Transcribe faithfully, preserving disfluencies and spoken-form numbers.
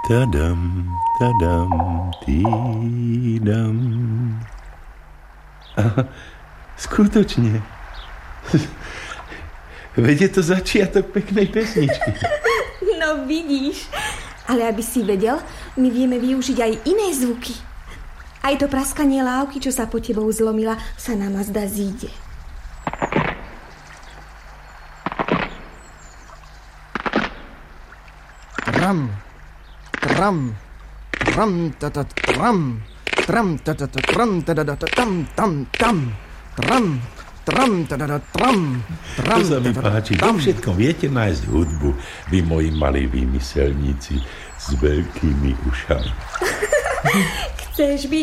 Tadam, tadam, týdam. Aha, skutočne. Veď je to začiatok peknej pesničky. No vidíš, ale aby si vedel, my vieme využiť aj iné zvuky. Aj to praskanie lávky, čo sa po tebou zlomila, sa nám azda zíde. Tram, tram, tram, tata, tram, tram, tata, tram, tata, tam, tam, tam, tram, tram, tata, tram, tram. To sa mi páči. Vo všetkom viete nájsť hudbu, vy moji malí vymyselníci s veľkými ušami. Chceš byť